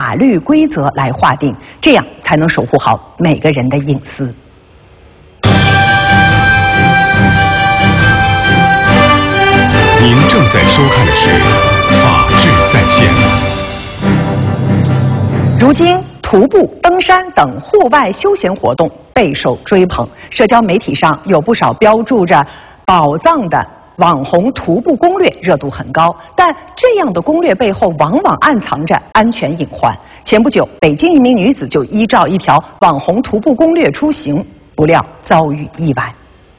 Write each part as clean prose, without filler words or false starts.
法律规则来划定，这样才能守护好每个人的隐私。 您正在收看的是《法治在线》。 如今，徒步、登山等户外休闲活动备受追捧，社交媒体上有不少标注着“宝藏”的网红徒步攻略热度很高，但这样的攻略背后往往暗藏着安全隐患。前不久，北京一名女子就依照一条网红徒步攻略出行，不料遭遇意外。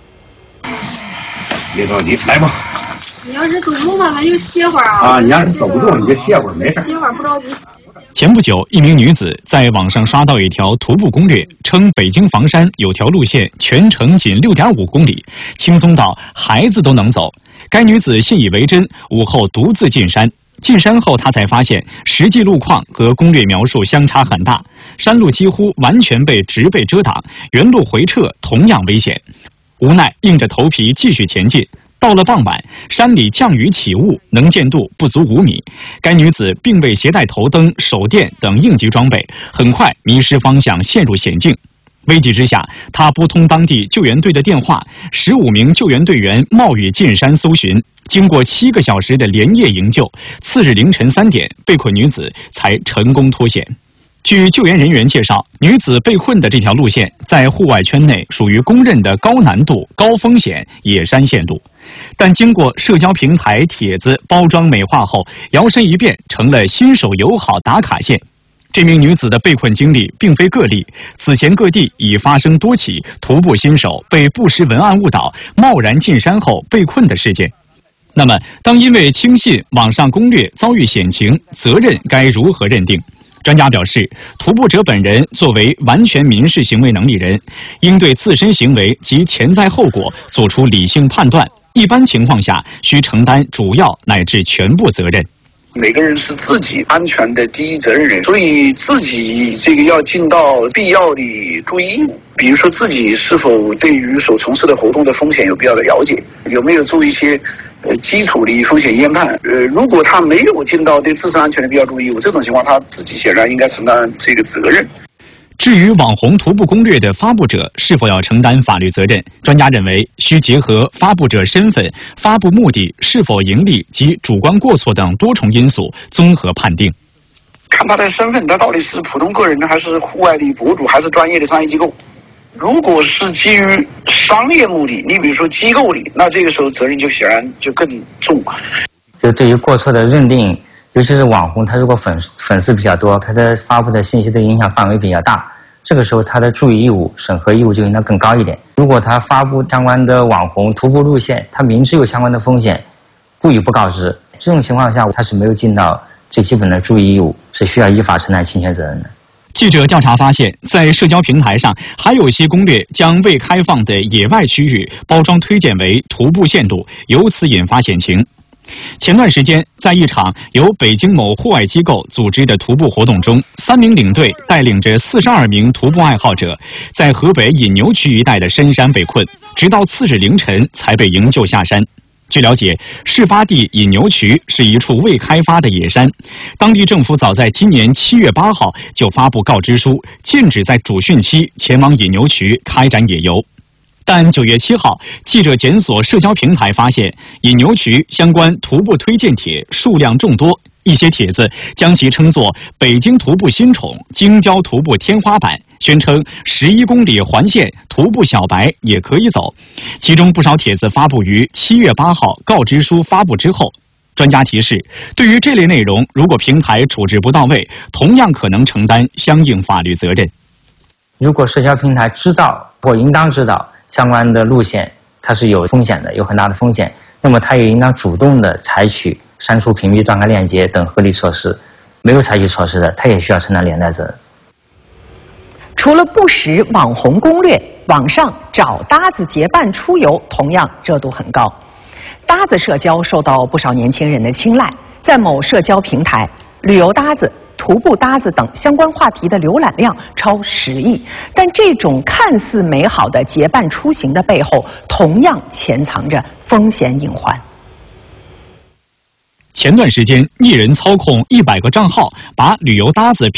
别着急，来吧。 你要是走路嘛，那就歇会儿啊。 你要是走不动，你就歇会儿，没事。 歇会儿不着急。 前不久，一名女子在网上刷到一条徒步攻略，称北京房山有条路线全程仅6.5公里，轻松到孩子都能走。该女子信以为真，午后独自进山。进山后，她才发现实际路况和攻略描述相差很大，山路几乎完全被植被遮挡，原路回撤同样危险。无奈硬着头皮继续前进。到了傍晚，山里降雨起雾，能见度不足5米。该女子并未携带头灯、手电等应急装备，很快迷失方向，陷入险境。危急之下，她拨通当地救援队的电话，15名救援队员冒雨进山搜寻。经过7个小时的连夜营救，次日凌晨3点，被困女子才成功脱险。据救援人员介绍，女子被困的这条路线在户外圈内属于公认的高难度、高风险野山线路，但经过社交平台帖子包装美化后，摇身一变成了新手友好打卡线。这名女子的被困经历并非个例，此前各地已发生多起徒步新手被不实文案误导，贸然进山后被困的事件。那么，当因为轻信网上攻略遭遇险情，责任该如何认定？专家表示，徒步者本人作为完全民事行为能力人，应对自身行为及潜在后果做出理性判断，一般情况下需承担主要乃至全部责任。 每个人是自己安全的第一责任人，所以自己这个要尽到必要的注意义务。比如说自己是否对于所从事的活动的风险有必要的了解，有没有做一些基础的风险研判。如果他没有尽到对自身安全的必要注意义务，这种情况他自己显然应该承担这个责任。 至于网红徒步攻略的发布者是否要承担法律责任，专家认为需结合发布者身份、发布目的是否盈利及主观过错等多重因素综合判定。 看他的身份，他到底是普通个人还是户外的博主，还是专业的商业机构。如果是基于商业目的，你比如说机构里，那这个时候责任就显然就更重。 就对于过错的认定，尤其是网红，他如果粉丝比较多，他的发布的信息的影响范围比较大，这个时候他的注意义务、审核义务就应该更高一点。如果他发布相关的网红徒步路线，他明知有相关的风险，故意不告知，这种情况下他是没有尽到最基本的注意义务，是需要依法承担侵权责任的。 记者调查发现，在社交平台上，还有些攻略将未开放的野外区域包装推荐为徒步线路，由此引发险情。前段时间，在一场由北京某户外机构组织的徒步活动中，3名领队带领着42名徒步爱好者，在河北引牛区一带的深山被困，直到次日凌晨才被营救下山。据了解，事发地引牛渠是一处未开发的野山，当地政府早在今年7月8号就发布告知书，禁止在主汛期前往引牛渠开展野游。但9月7号，记者检索社交平台发现，引牛渠相关徒步推荐帖数量众多，一些帖子将其称作北京徒步新宠、京郊徒步天花板，宣称11公里环线徒步小白也可以走。其中不少帖子发布于7月8号告知书发布之后。专家提示，对于这类内容，如果平台处置不到位，同样可能承担相应法律责任。 如果社交平台知道或应当知道相关的路线它是有风险的，有很大的风险，那么它也应当主动的采取删除、屏蔽、断开链接等合理措施。没有采取措施的，它也需要承担连带责任。 除了不实网红攻略，网上找搭子结伴出游同样热度很高。搭子社交受到不少年轻人的青睐，在某社交平台，旅游搭子、徒步搭子等相关话题的浏览量超10亿。但这种看似美好的结伴出行的背后，同样潜藏着风险隐患。 前段时间，一人操控100个账号，把旅游搭子